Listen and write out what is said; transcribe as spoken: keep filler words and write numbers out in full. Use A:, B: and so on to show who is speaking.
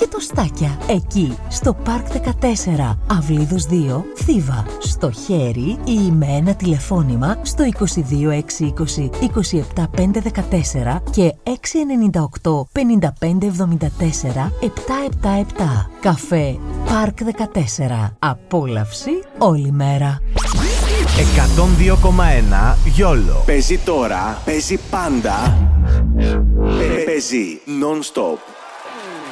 A: και τοστάκια. Εκεί, στο Πάρκ δεκατέσσερα, Αυλίδος δύο, Θήβα. Στο χέρι ή με ένα τηλεφώνημα στο είκοσι δύο έξι είκοσι είκοσι επτά πεντακόσια δεκατέσσερα και έξι εννιά οκτώ πενήντα πέντε εβδομήντα τέσσερα επτακόσια εβδομήντα επτά. Καφέ Πάρκ δεκατέσσερα. Απόλαυση όλη μέρα.
B: εκατόν δύο κόμμα ένα Γιόλο. Παίζει τώρα, παίζει πάντα. Παίζει non-stop.